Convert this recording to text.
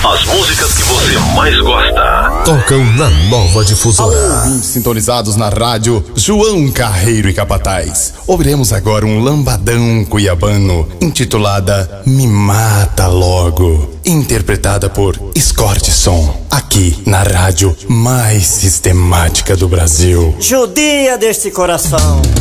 As músicas que você mais gosta tocam na Nova Difusora. Ouvintes sintonizados na rádio João Carreiro e Capataz. Ouviremos agora um lambadão cuiabano intitulada Me Mata Logo, interpretada por Escorte Som, aqui na rádio mais sistemática do Brasil. Judia deste coração.